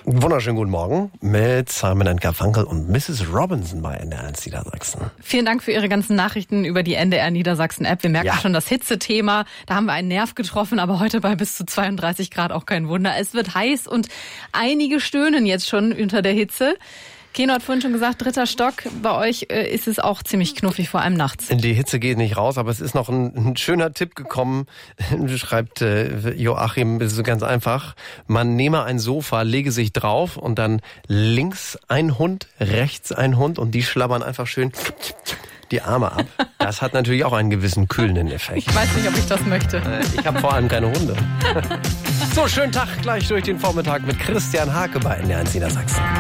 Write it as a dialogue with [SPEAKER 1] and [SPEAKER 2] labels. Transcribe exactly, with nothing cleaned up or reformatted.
[SPEAKER 1] Wunderschönen guten Morgen mit Simon and Garfunkel und Missus Robinson bei N D R eins Niedersachsen.
[SPEAKER 2] Vielen Dank für Ihre ganzen Nachrichten über die N D R Niedersachsen App. Wir merken ja schon das Hitzethema. Da haben wir einen Nerv getroffen, aber heute bei bis zu zweiunddreißig Grad auch kein Wunder. Es wird heiß und einige stöhnen jetzt schon unter der Hitze. Keno hat vorhin schon gesagt, dritter Stock. Bei euch äh, ist es auch ziemlich knuffig, vor allem nachts.
[SPEAKER 1] Die Hitze geht nicht raus, aber es ist noch ein, ein schöner Tipp gekommen, schreibt äh, Joachim, das ist so ganz einfach. Man nehme ein Sofa, lege sich drauf und dann links ein Hund, rechts ein Hund und die schlabbern einfach schön die Arme ab. Das hat natürlich auch einen gewissen kühlenden Effekt.
[SPEAKER 2] Ich weiß nicht, ob ich das möchte.
[SPEAKER 1] Ich habe vor allem keine Hunde. So, schönen Tag gleich durch den Vormittag mit Christian Hake bei N D R eins Niedersachsen.